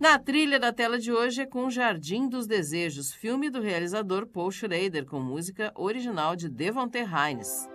Na trilha da tela de hoje é com Jardim dos Desejos, filme do realizador Paul Schrader, com música original de Devonte Hines.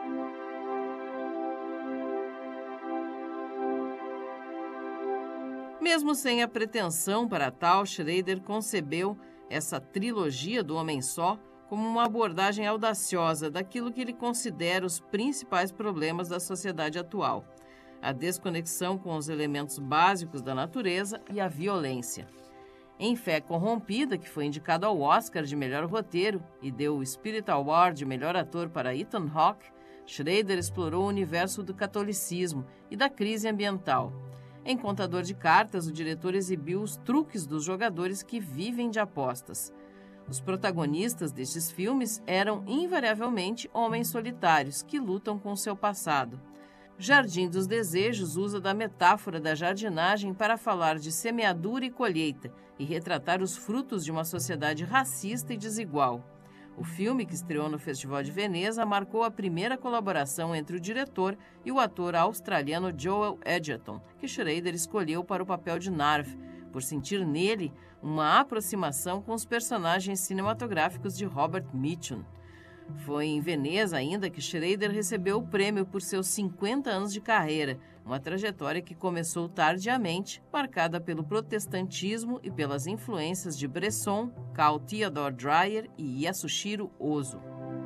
Mesmo sem a pretensão para tal, Schrader concebeu essa trilogia do Homem Só como uma abordagem audaciosa daquilo que ele considera os principais problemas da sociedade atual: a desconexão com os elementos básicos da natureza e a violência. Em Fé Corrompida, que foi indicado ao Oscar de melhor roteiro e deu o Spirit Award de melhor ator para Ethan Hawke, Schrader explorou o universo do catolicismo e da crise ambiental. Em Contador de Cartas, o diretor exibiu os truques dos jogadores que vivem de apostas. Os protagonistas destes filmes eram invariavelmente homens solitários que lutam com seu passado. Jardim dos Desejos usa da metáfora da jardinagem para falar de semeadura e colheita e retratar os frutos de uma sociedade racista e desigual. O filme, que estreou no Festival de Veneza, marcou a primeira colaboração entre o diretor e o ator australiano Joel Edgerton, que Schrader escolheu para o papel de Narv, por sentir nele uma aproximação com os personagens cinematográficos de Robert Mitchum. Foi em Veneza ainda que Schrader recebeu o prêmio por seus 50 anos de carreira, uma trajetória que começou tardiamente, marcada pelo protestantismo e pelas influências de Bresson, Carl Theodor Dreyer e Yasuhiro Ozu.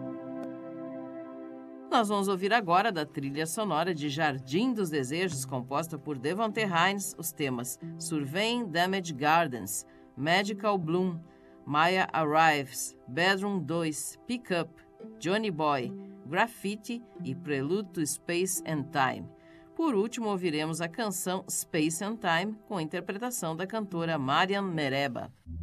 Nós vamos ouvir agora da trilha sonora de Jardim dos Desejos, composta por Devonte Hines, os temas Surveying Damaged Gardens, Magical Bloom, Maya Arrives, Bedroom 2, Pick Up, Johnny Boy, Graffiti e Prelude to Space and Time. Por último, ouviremos a canção Space and Time, com a interpretação da cantora Mariam Mereba.